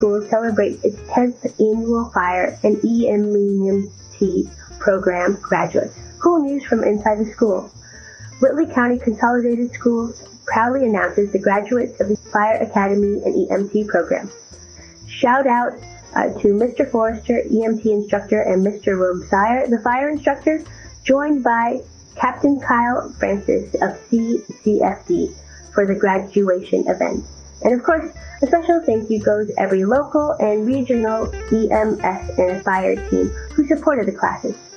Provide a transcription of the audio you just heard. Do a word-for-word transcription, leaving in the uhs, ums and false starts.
School celebrates its tenth annual Fire and E M T program graduates. Cool news from inside the school. Whitley County Consolidated Schools proudly announces the graduates of the Fire Academy and E M T program. Shout out uh, to Mister Forrester, E M T instructor, and Mister Robsire, the fire instructor, joined by Captain Kyle Francis of C C F D for the graduation event. And of course, a special thank you goes to every local and regional E M S and fire team who supported the classes.